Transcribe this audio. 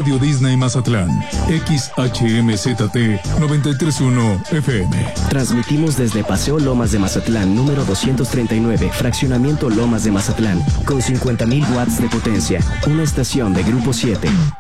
Radio Disney Mazatlán, XHMZT 931 FM. Transmitimos desde Paseo Lomas de Mazatlán, número 239, Fraccionamiento Lomas de Mazatlán, con 50.000 watts de potencia. Una estación de Grupo 7.